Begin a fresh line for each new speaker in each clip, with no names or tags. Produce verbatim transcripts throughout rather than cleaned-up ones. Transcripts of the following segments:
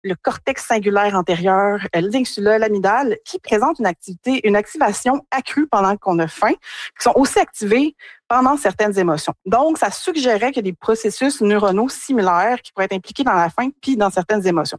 le cortex singulaire antérieur, l'insula, l'amygdale, qui présentent une activité, une activation accrue pendant qu'on a faim, qui sont aussi activés pendant certaines émotions. Donc, ça suggérait qu'il y a des processus neuronaux similaires qui pourraient être impliqués dans la faim puis dans certaines émotions.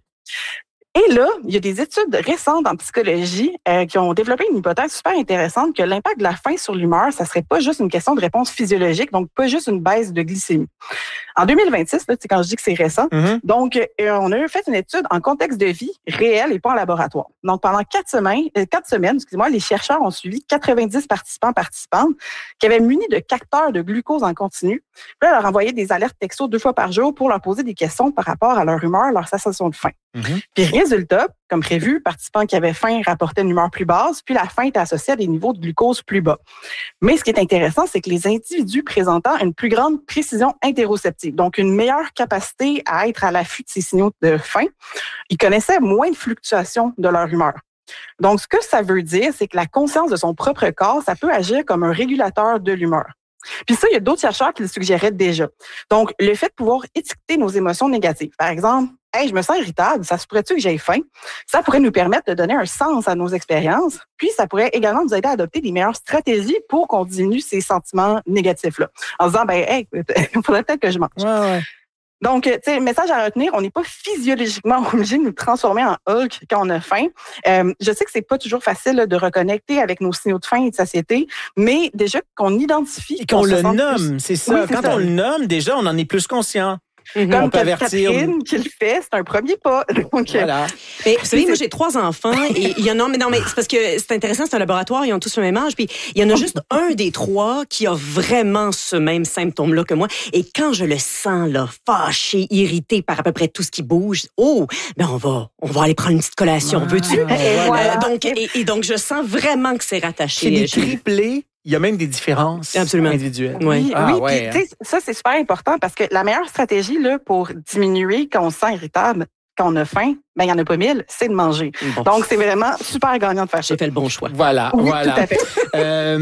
Et là, il y a des études récentes en psychologie euh, qui ont développé une hypothèse super intéressante que l'impact de la faim sur l'humeur, ça serait pas juste une question de réponse physiologique, donc pas juste une baisse de glycémie. En deux mille vingt-six, là, c'est quand je dis que c'est récent, mm-hmm. donc euh, on a fait une étude en contexte de vie réel et pas en laboratoire. Donc pendant quatre semaines, euh, quatre semaines, excusez-moi, les chercheurs ont suivi quatre-vingt-dix participants participantes qui avaient muni de capteurs de glucose en continu. Puis là, leur envoyaient des alertes texto deux fois par jour pour leur poser des questions par rapport à leur humeur, leur sensation de faim. Mm-hmm. Puis résultat, comme prévu, participants qui avaient faim rapportaient une humeur plus basse, puis la faim était associée à des niveaux de glucose plus bas. Mais ce qui est intéressant, c'est que les individus présentant une plus grande précision interoceptive, donc une meilleure capacité à être à l'affût de ces signaux de faim, ils connaissaient moins de fluctuations de leur humeur. Donc, ce que ça veut dire, c'est que la conscience de son propre corps, ça peut agir comme un régulateur de l'humeur. Puis ça, il y a d'autres chercheurs qui le suggéraient déjà. Donc, le fait de pouvoir étiqueter nos émotions négatives. Par exemple, « Hey, je me sens irritable, ça se pourrait-tu que j'aie faim? » Ça pourrait nous permettre de donner un sens à nos expériences. Puis, ça pourrait également nous aider à adopter des meilleures stratégies pour qu'on diminue ces sentiments négatifs-là. En se disant, « Ben, hey, il faudrait peut-être que je mange. »
Ouais, ouais.
Donc, tu sais, message à retenir, on n'est pas physiologiquement obligé de nous transformer en Hulk quand on a faim. Euh, je sais que c'est pas toujours facile là, de reconnecter avec nos signaux de faim et de satiété, mais déjà qu'on identifie...
Et qu'on, qu'on le nomme, plus... c'est ça. Oui, c'est quand ça. On le nomme, déjà, on en est plus conscient.
Mm-hmm. Comme Catherine qui le fait, c'est un premier pas. Donc,
voilà. Mais vous savez, moi j'ai trois enfants et il y en a, mais non, mais c'est parce que c'est intéressant, c'est un laboratoire, ils ont tous le même âge, puis il y en a juste un des trois qui a vraiment ce même symptôme-là que moi. Et quand je le sens là, fâché, irrité par à peu près tout ce qui bouge, oh, ben on va, on va aller prendre une petite collation, ah, veux-tu? Et, voilà. euh, donc, et, et donc je sens vraiment que c'est rattaché.
C'est des triplés. Il y a même des différences
Absolument.
individuelles.
Oui,
ah,
oui.
Ouais.
Puis, ça, c'est super important parce que la meilleure stratégie là, pour diminuer quand on se sent irritable, quand on a faim, ben il n'y en a pas mille, c'est de manger. Bon. Donc, c'est vraiment super gagnant de faire ça.
J'ai fait le bon choix.
Voilà,
oui,
voilà.
Tout à fait.
euh,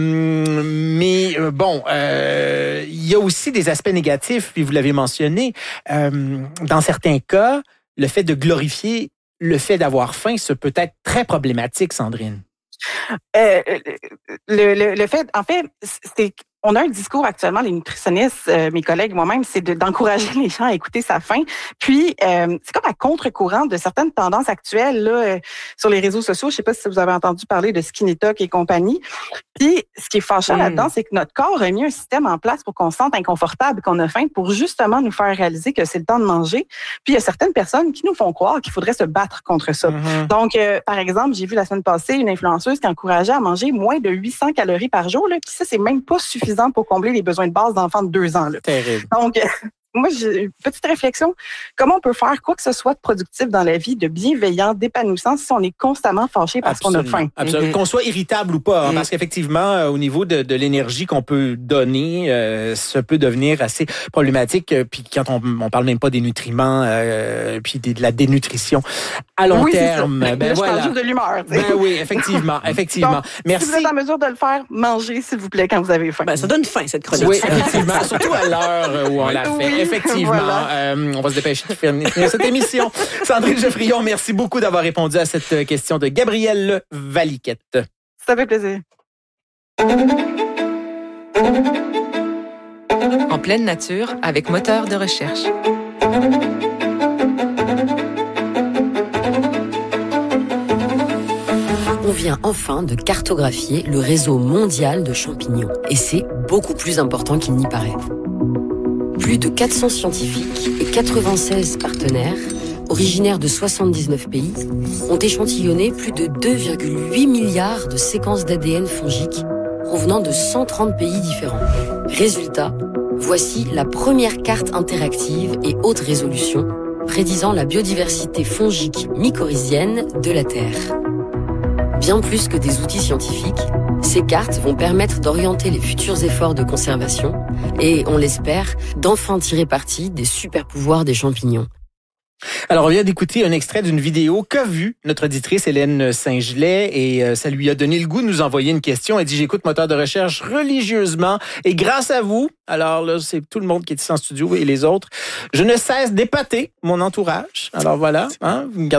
mais euh, bon, euh, il y a aussi des aspects négatifs, puis vous l'avez mentionné. Euh, dans certains cas, le fait de glorifier le fait d'avoir faim, ça peut être très problématique, Sandrine.
Euh, le, le, le fait, en fait, c'est on a un discours actuellement, les nutritionnistes, euh, mes collègues, moi-même, c'est de, d'encourager les gens à écouter sa faim. Puis, euh, c'est comme à contre-courant de certaines tendances actuelles là euh, sur les réseaux sociaux. Je sais pas si vous avez entendu parler de Skinny Talk et compagnie. Puis, ce qui est fâchant mmh. là-dedans, c'est que notre corps a mis un système en place pour qu'on se sente inconfortable, qu'on a faim, pour justement nous faire réaliser que c'est le temps de manger. Puis, il y a certaines personnes qui nous font croire qu'il faudrait se battre contre ça. Mmh. Donc, euh, par exemple, j'ai vu la semaine passée une influenceuse qui encourageait à manger moins de huit cents calories par jour. Là, puis ça, c'est même pas suffisant pour combler les besoins de base d'enfants de deux ans. Là.
Terrible.
Donc, moi, j'ai une petite réflexion. Comment on peut faire quoi que ce soit de productif dans la vie, de bienveillant, d'épanouissant, si on est constamment fâché parce
absolument,
qu'on a faim?
Absolument. Mm-hmm. Qu'on soit irritable ou pas, hein, mm-hmm. parce qu'effectivement, euh, au niveau de, de l'énergie qu'on peut donner, euh, ça peut devenir assez problématique. Euh, puis quand on, on parle même pas des nutriments, euh, puis des, de la dénutrition à long
oui,
terme.
Ben
ben
là,
voilà.
Je parle juste de l'humeur.
Ben oui, effectivement, effectivement.
Donc,
merci.
Si vous êtes en mesure de le faire, mangez, s'il vous plaît, quand vous avez faim.
Ben, ça donne faim, cette chronique.
Oui, effectivement. Surtout à l'heure où on l'a fait. Oui, effectivement. Voilà. Euh, on va se dépêcher de finir cette émission. Sandrine Geoffrion, merci beaucoup d'avoir répondu à cette question de Gabrielle Valiquette.
Ça fait plaisir.
En pleine nature, avec moteur de recherche.
On vient enfin de cartographier le réseau mondial de champignons. Et c'est beaucoup plus important qu'il n'y paraît. Plus de quatre cents scientifiques et quatre-vingt-seize partenaires, originaires de soixante-dix-neuf pays, ont échantillonné plus de deux virgule huit milliards de séquences d'A D N fongiques provenant de cent trente pays différents. Résultat, voici la première carte interactive et haute résolution prédisant la biodiversité fongique mycorhizienne de la Terre. Bien plus que des outils scientifiques, ces cartes vont permettre d'orienter les futurs efforts de conservation et, on l'espère, d'enfin tirer parti des super pouvoirs des champignons.
Alors, on vient d'écouter un extrait d'une vidéo qu'a vue notre auditrice Hélène Saint-Gelais et euh, ça lui a donné le goût de nous envoyer une question. Elle dit, j'écoute Moteur de recherche religieusement et grâce à vous, alors là, c'est tout le monde qui est ici en studio et les autres, je ne cesse d'épater mon entourage. Alors voilà, hein, vous me gardez